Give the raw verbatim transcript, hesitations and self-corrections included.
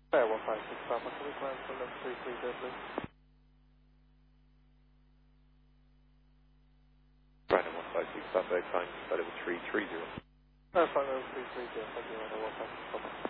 Air one five six Papa, can we climb from level three three zero, please? Rhino one five six Papa, climb to level three three zero. No, fine, level three three zero, thank you, Rhino one five six Papa.